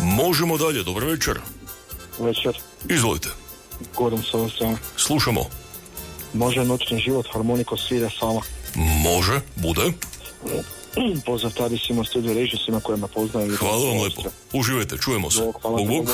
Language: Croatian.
Možemo dalje, dobar večer. Večer. Izvolite. Goran sa ove strane. Slušamo. Može noćni život, harmoniko svira sama. Može, bude. Pozdrav Tadisima, studio režisima koje me poznaju. Hvala vam lepo. Uživajte, čujemo se. Hvala. Bog, bog.